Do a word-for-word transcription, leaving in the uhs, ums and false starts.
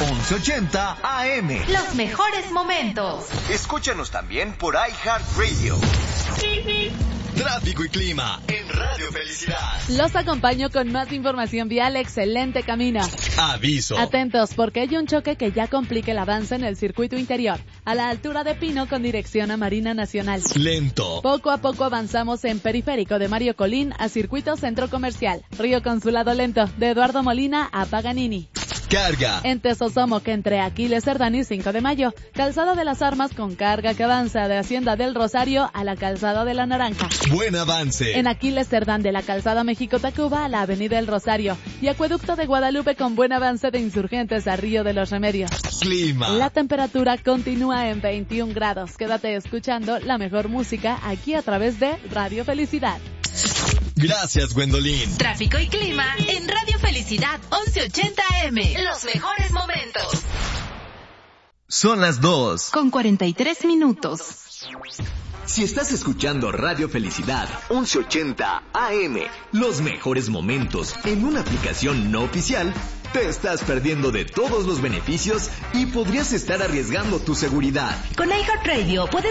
once ochenta A M. Los mejores momentos. Escúchanos también por iHeartRadio. Tráfico y clima en Radio Felicidad. Los acompaño con más información vial. Excelente camino. Aviso. Atentos, porque hay un choque que ya complica el avance en el circuito interior, a la altura de Pino con dirección a Marina Nacional. Lento. Poco a poco avanzamos en periférico de Mario Colín a Circuito Centro Comercial. Río Consulado lento, de Eduardo Molina a Paganini. Carga. En Tesosomoc entre Aquiles Cerdán y cinco de mayo. Calzada de las Armas con carga que avanza de Hacienda del Rosario a la Calzada de la Naranja. Buen avance. En Aquiles Cerdán de la Calzada México-Tacuba a la Avenida El Rosario. Y Acueducto de Guadalupe con buen avance de Insurgentes a Río de los Remedios. Clima. La temperatura continúa en veintiún grados. Quédate escuchando la mejor música aquí a través de Radio Felicidad. Gracias, Gwendolyn. Tráfico y clima en Radio Felicidad once ochenta A M. Los mejores momentos. Son las dos. Con cuarenta y tres minutos. Si estás escuchando Radio Felicidad once ochenta A M, los mejores momentos en una aplicación no oficial, te estás perdiendo de todos los beneficios y podrías estar arriesgando tu seguridad. Con iHeartRadio puedes